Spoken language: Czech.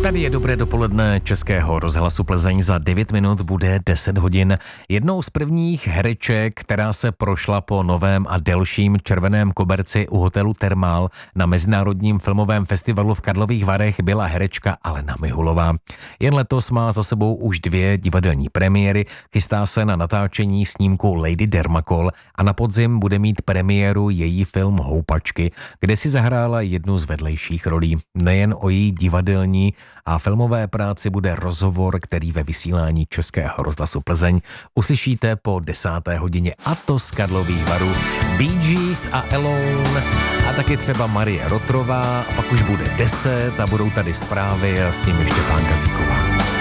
Tady je dobré dopoledne Českého rozhlasu Plzeň, za 9 minut bude 10 hodin. Jednou z prvních hereček, která se prošla po novém a delším červeném koberci u hotelu Thermal na Mezinárodním filmovém festivalu v Karlových Varech, byla herečka Alena Mihulová. Jen letos má za sebou už 2 divadelní premiéry, chystá se na natáčení snímku Lady Dermacol a na podzim bude mít premiéru její film Houpačky, kde si zahrála jednu z vedlejších rolí. Nejen o její divadelní a filmové práci bude rozhovor, který ve vysílání Českého rozhlasu Plzeň uslyšíte po 10. hodině, a to z Karlových Varů. Bee Gees a Alone a taky třeba Marie Rotrová, a pak už bude 10 a budou tady zprávy a s nimi Štěpánka Zíková.